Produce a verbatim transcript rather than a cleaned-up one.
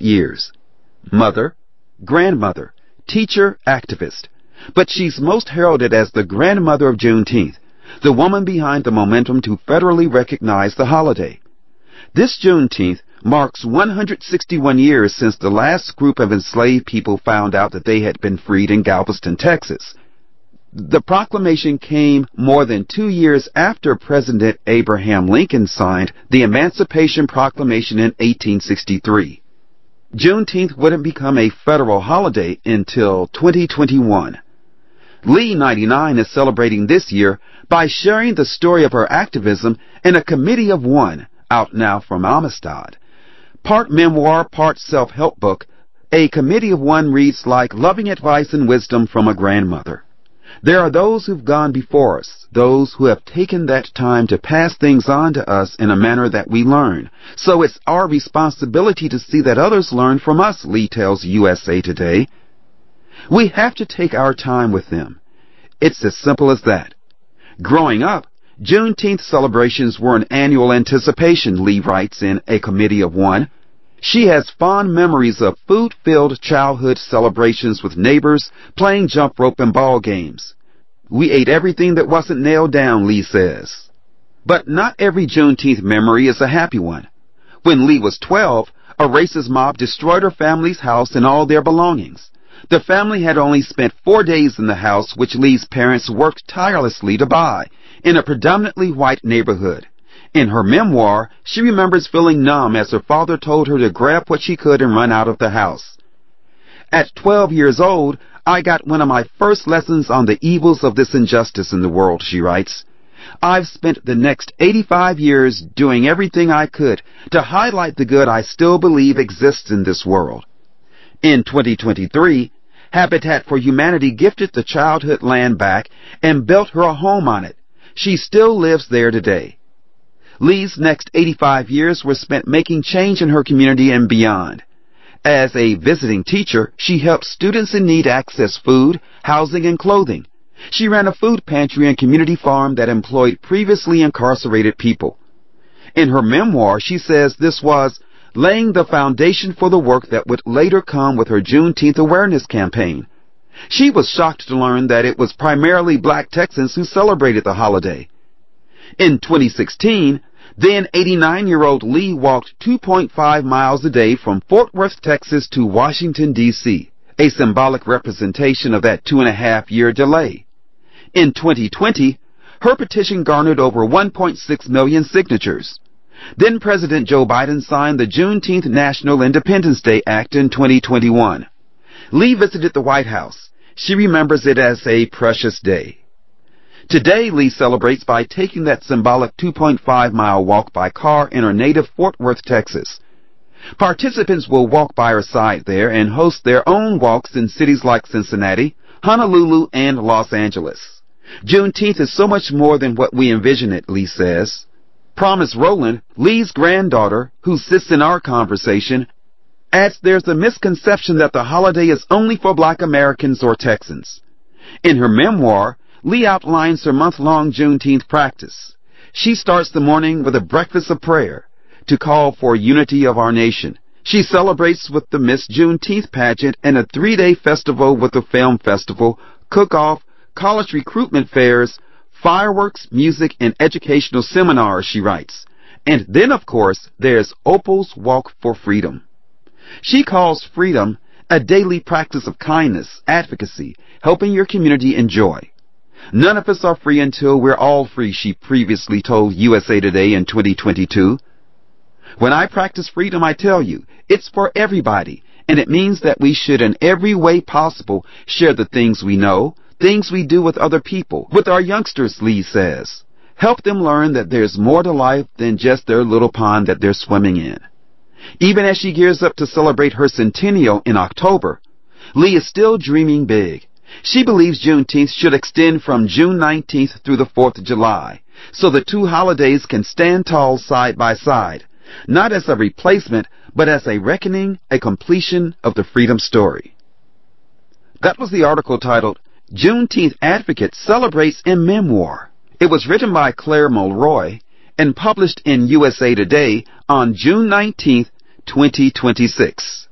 years. Mother, grandmother, teacher, activist. But she's most heralded as the grandmother of Juneteenth, the woman behind the momentum to federally recognize the holiday. This Juneteenth marks one hundred sixty-one years since the last group of enslaved people found out that they had been freed in Galveston, Texas. The proclamation came more than two years after President Abraham Lincoln signed the Emancipation Proclamation in eighteen sixty-three. Juneteenth wouldn't become a federal holiday until twenty twenty-one. Lee, ninety-nine, is celebrating this year by sharing the story of her activism in A Committee of One, out now from Amistad. Part memoir, part self-help book, A Committee of One reads like loving advice and wisdom from a grandmother. There are those who've gone before us, those who have taken that time to pass things on to us in a manner that we learn. So it's our responsibility to see that others learn from us, Lee tells U S A Today. We have to take our time with them. It's as simple as that. Growing up, Juneteenth celebrations were an annual anticipation, Lee writes in A Committee of One. She has fond memories of food-filled childhood celebrations with neighbors, playing jump rope and ball games. We ate everything that wasn't nailed down, Lee says. But not every Juneteenth memory is a happy one. When Lee was twelve, a racist mob destroyed her family's house and all their belongings. The family had only spent four days in the house, which Lee's parents worked tirelessly to buy, in a predominantly white neighborhood. In her memoir, she remembers feeling numb as her father told her to grab what she could and run out of the house. At twelve years old, I got one of my first lessons on the evils of this injustice in the world, she writes. I've spent the next eighty-five years doing everything I could to highlight the good I still believe exists in this world. In twenty twenty-three, Habitat for Humanity gifted the childhood land back and built her a home on it. She still lives there today. Lee's next eighty-five years were spent making change in her community and beyond. As a visiting teacher, she helped students in need access food, housing, and clothing. She ran a food pantry and community farm that employed previously incarcerated people. In her memoir, she says this was laying the foundation for the work that would later come with her Juneteenth awareness campaign. She was shocked to learn that it was primarily black Texans who celebrated the holiday. In twenty sixteen, then eighty-nine-year-old Lee walked two point five miles a day from Fort Worth, Texas to Washington, D C, a symbolic representation of that two-and-a-half-year delay. In twenty twenty, her petition garnered over one point six million signatures. Then President Joe Biden signed the Juneteenth National Independence Day Act in twenty twenty-one. Lee visited the White House. She remembers it as a precious day. Today, Lee celebrates by taking that symbolic two point five mile walk by car in her native Fort Worth, Texas. Participants will walk by her side there and host their own walks in cities like Cincinnati, Honolulu, and Los Angeles. Juneteenth is so much more than what we envision it, Lee says. Promise Rowland, Lee's granddaughter, who sits in our conversation, adds there's a misconception that the holiday is only for black Americans or Texans. In her memoir, Lee outlines her month-long Juneteenth practice. She starts the morning with a breakfast of prayer to call for unity of our nation. She celebrates with the Miss Juneteenth pageant and a three-day festival with the film festival, cook-off, college recruitment fairs, fireworks, music, and educational seminars, she writes. And then, of course, there's Opal's Walk for Freedom. She calls freedom a daily practice of kindness, advocacy, helping your community enjoy. None of us are free until we're all free, she previously told U S A Today in twenty twenty-two. When I practice freedom, I tell you, it's for everybody, and it means that we should in every way possible share the things we know, things we do with other people, with our youngsters, Lee says. Help them learn that there's more to life than just their little pond that they're swimming in. Even as she gears up to celebrate her centennial in October, Lee is still dreaming big. She believes Juneteenth should extend from June nineteenth through the fourth of July, so the two holidays can stand tall side by side, not as a replacement, but as a reckoning, a completion of the freedom story. That was the article titled, Juneteenth Advocate Celebrates in Memoir. It was written by Claire Mulroy and published in U S A Today on June nineteenth, twenty twenty-six.